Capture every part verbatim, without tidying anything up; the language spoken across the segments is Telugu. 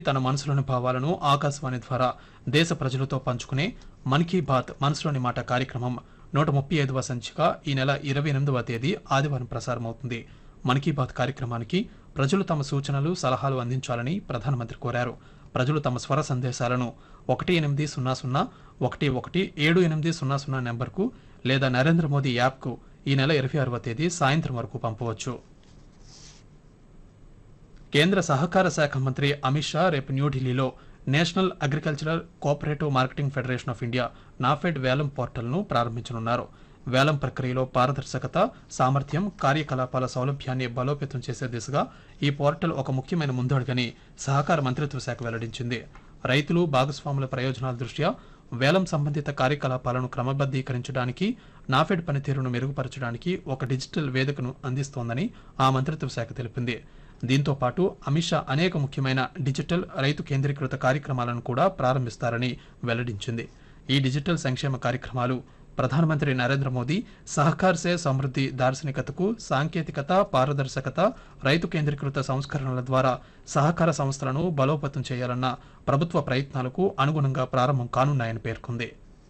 తన మనసులోని భావాలను ఆకాశవాణి ద్వారా దేశ ప్రజలతో పంచుకునే మన్ కీ బాత్ మనసులోని మాట కార్యక్రమం నూట ముప్పై ఐదవ సంచిక ఈ నెల ఇరవై ఎనిమిదవ తేదీ ఆదివారం ప్రసారమవుతుంది. మన్ కీ బాత్ కార్యక్రమానికి ప్రజలు తమ సూచనలు సలహాలు అందించాలని ప్రధానమంత్రి కోరారు. ప్రజలు తమ స్వర సందేశాలను ఒకటి ఎనిమిది సున్నా సున్నా ఒకటి ఒకటి ఏడు ఎనిమిది సున్నా సున్నా నెంబర్కు లేదా నరేంద్ర మోదీ యాప్కు ఈ నెల ఇరవై ఆరవ తేదీ సాయంత్రం వరకు పంపవచ్చు. కేంద్ర సహకార శాఖ మంత్రి అమిత్ షా రేపు న్యూఢిల్లీలో national agricultural cooperative marketing federation of India NAFED వేలం పోర్టల్ను ప్రారంభించనున్నారు. వేలం ప్రక్రియలో పారదర్శకత, సామర్థ్యం, కార్యకలాపాల సౌలభ్యాన్ని బలోపేతం చేసే దిశగా ఈ పోర్టల్ ఒక ముఖ్యమైన ముందడుగని సహకార మంత్రిత్వ శాఖ వెల్లడించింది. రైతులు, భాగస్వాముల ప్రయోజనాల దృష్ట్యా వేలం సంబంధిత కార్యకలాపాలను క్రమబద్దీకరించడానికి, నాఫెడ్ పనితీరును మెరుగుపరచడానికి ఒక డిజిటల్ వేదికను అందిస్తోందని ఆ మంత్రిత్వ శాఖ తెలిపింది. దీంతో పాటు అమిత్ షా అనేక ముఖ్యమైన డిజిటల్ రైతు కేంద్రీకృత కార్యక్రమాలను కూడా ప్రారంభిస్తారని వెల్లడించింది. ఈ డిజిటల్ సంక్షేమ కార్యక్రమాలు ప్రధానమంత్రి నరేంద్ర మోదీ సహకార్ సే సమృద్ధి దార్శనికతకు సాంకేతికత, పారదర్శకత, రైతు కేంద్రీకృత సంస్కరణల ద్వారా సహకార సంస్థలను బలోపేతం చేయాలన్న ప్రభుత్వ ప్రయత్నాలకు అనుగుణంగా ప్రారంభం కానున్నాయని పేర్కొంది.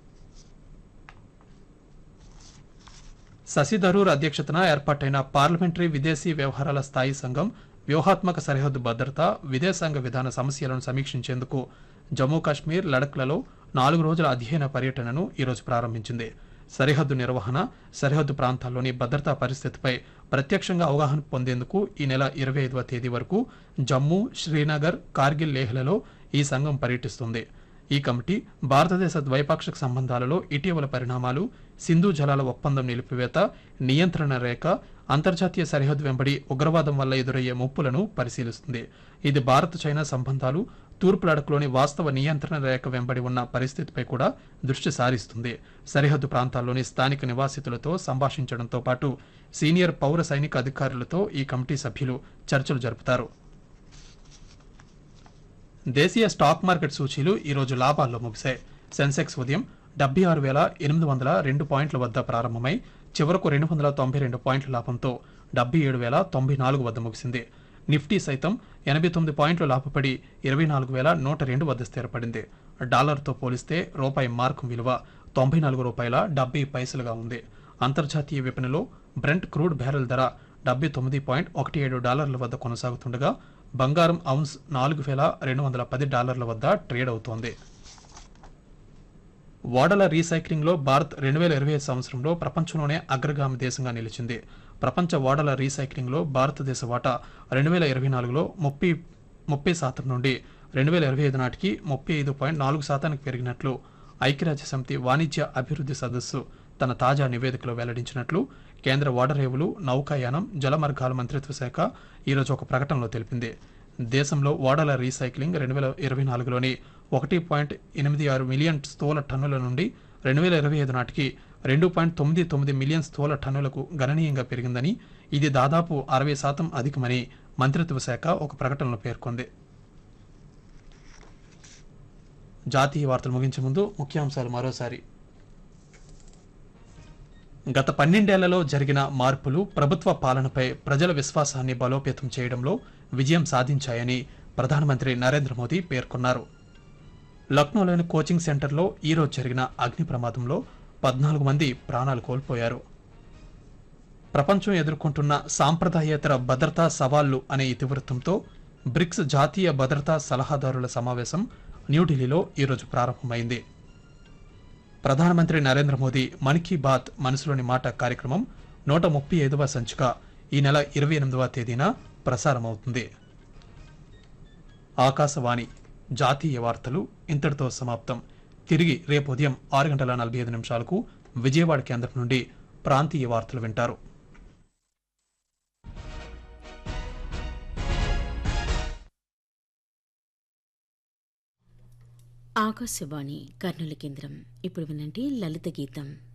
శశి థరూర్ అధ్యక్షతన ఏర్పాటైన పార్లమెంటరీ విదేశీ వ్యవహారాల స్థాయి సంఘం వ్యూహాత్మక సరిహద్దు భద్రత, విదేశాంగ విధాన సమస్యలను సమీక్షించేందుకు జమ్మూ కాశ్మీర్, లడఖ్లలో నాలుగు రోజుల అధ్యయన పర్యటనను ఈరోజు ప్రారంభించింది. సరిహద్దు నిర్వహణ, సరిహద్దు ప్రాంతాల్లోని భద్రతా పరిస్థితిపై ప్రత్యక్షంగా అవగాహన పొందేందుకు ఈ నెల ఇరవై ఐదవ తేదీ వరకు జమ్మూ, శ్రీనగర్, కార్గిల్, లేహ్లలో ఈ సంఘం పర్యటిస్తుంది. ఈ కమిటీ భారతదేశ ద్వైపాక్షిక సంబంధాలలో ఇటీవల పరిణామాలు, సింధు జలాల ఒప్పందం నిలిపివేత, నియంత్రణ రేఖ, అంతర్జాతీయ సరిహద్దు వెంబడి ఉగ్రవాదం వల్ల ఎదురయ్యే ముప్పులను పరిశీలిస్తుంది. ఇది భారత్ చైనా సంబంధాలు, తూర్పు లడఖ్లోని వాస్తవ నియంత్రణ రేఖ వెంబడి ఉన్న పరిస్థితిపై కూడా దృష్టి సారిస్తుంది. సరిహద్దు ప్రాంతాల్లోని స్థానిక నివాసితులతో సంభాషించడంతో పాటు సీనియర్ పౌర సైనిక అధికారులతో ఈ కమిటీ సభ్యులు చర్చలు జరుపుతారు. దేశీయ స్టాక్ మార్కెట్ సూచీలు ఈరోజు లాభాల్లో ముగిశాయి. సెన్సెక్స్ ఉదయం డెబ్బై ఆరు వేల ఎనిమిది వందల రెండు పాయింట్ల వద్ద ప్రారంభమై చివరకు రెండు వందల తొంభై రెండు పాయింట్ల లాభంతో డెబ్బై ఏడు వేల తొంభై నాలుగు వద్ద ముగిసింది. నిఫ్టీ సైతం ఎనభై తొమ్మిది పాయింట్లు లాభపడి ఇరవై నాలుగు వేల నూట రెండు వద్ద స్థిరపడింది. డాలర్తో పోలిస్తే రూపాయి మార్కు విలువ తొంభై నాలుగు రూపాయల డెబ్బై పైసలుగా ఉంది. అంతర్జాతీయ విపణిలో బ్రెంట్ క్రూడ్ బ్యారెల్ ధర డెబ్బై తొమ్మిది పాయింట్ ఒకటి ఏడు డాలర్ల వద్ద కొనసాగుతుండగా బంగారం ఔన్స్ నాలుగు వేల రెండు వందల పది డాలర్ల వద్ద ట్రేడ్ అవుతోంది. ఓడల రీసైక్లింగ్ లో భారత్ రెండు వేల ఇరవై ఐదు సంవత్సరంలో ప్రపంచంలోనే అగ్రగామి దేశంగా నిలిచింది. ప్రపంచ ఓడల రీసైక్లింగ్ లో భారతదేశ వాటా రెండు వేల ఇరవై నాలుగులో ముప్పై ముప్పై శాతం నుండి రెండు వేల ఇరవై ఐదు నాటికి ముప్పై ఐదు పాయింట్ నాలుగు శాతానికి పెరిగినట్లు ఐక్యరాజ్య సమితి వాణిజ్య అభివృద్ధి సదస్సు తన తాజా నివేదికలో వెల్లడించినట్లు కేంద్ర ఓడరేవులు, నౌకాయానం, జలమార్గాల మంత్రిత్వ శాఖ ఈరోజు ఒక ప్రకటనలో తెలిపింది. దేశంలో ఓడల రీసైక్లింగ్ రెండు వేల ఇరవై నాలుగులోని ఒకటి పాయింట్ ఎనిమిది ఆరు మిలియన్ స్థూల టన్నుల నుండి రెండు వేల ఇరవై ఐదు నాటికి రెండు పాయింట్ తొమ్మిది తొమ్మిది మిలియన్ స్థూల టన్నులకు గణనీయంగా పెరిగిందని, ఇది దాదాపు అరవై శాతం అధికమని మంత్రిత్వ శాఖ ఒక ప్రకటనలో పేర్కొంది. జాతీయ వార్తలు ముగించే ముందు ముఖ్యాంశాలు మరోసారి. గత పన్నెండేళ్లలో జరిగిన మార్పులు ప్రభుత్వ పాలనపై ప్రజల విశ్వాసాన్ని బలోపేతం చేయడంలో విజయం సాధించాయని ప్రధానమంత్రి నరేంద్ర మోదీ పేర్కొన్నారు. లక్నోలోని కోచింగ్ సెంటర్లో ఈరోజు జరిగిన అగ్ని ప్రమాదంలో పద్నాలుగు మంది ప్రాణాలు కోల్పోయారు. ప్రపంచం ఎదుర్కొంటున్న సాంప్రదాయేతర భద్రతా సవాళ్లు అనే ఇతివృత్తంతో బ్రిక్స్ జాతీయ భద్రతా సలహాదారుల సమావేశం న్యూఢిల్లీలో ఈరోజు ప్రారంభమైంది. ప్రధానమంత్రి నరేంద్ర మోదీ మన్ కీ బాత్ మనసులోని మాట కార్యక్రమం నూట ముప్పై ఐదవ సంచిక ఈ నెల ఇరవై ఎనిమిదవ తేదీన ప్రసారమవుతుంది. ఆకాశవాణి జాతీయ వార్తలు ఇంతటితో సమాప్తం. తిరిగి రేపు ఉదయం ఆరు గంటల నలభై ఐదు నిమిషాలకు విజయవాడ కేంద్రం నుండి ప్రాంతీయ వార్తలు వింటారు. ఆకాశవాణి కర్నూలు కేంద్రం. ఇప్పుడు వినండి లలిత గీతం.